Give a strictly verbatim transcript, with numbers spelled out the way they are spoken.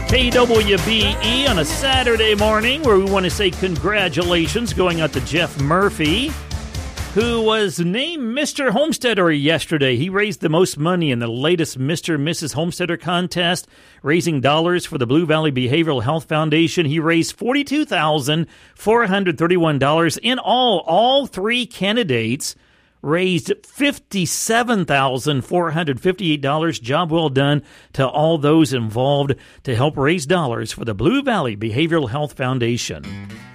K W B E on a Saturday morning where we want to say congratulations going out to Jeff Murphy, who was named Mister Homesteader yesterday. He raised the most money in the latest Mister and Missus Homesteader contest, raising dollars for the Blue Valley Behavioral Health Foundation. He raised forty-two thousand four hundred thirty-one dollars. In all, all three candidates raised fifty-seven thousand four hundred fifty-eight dollars. Job well done to all those involved to help raise dollars for the Blue Valley Behavioral Health Foundation.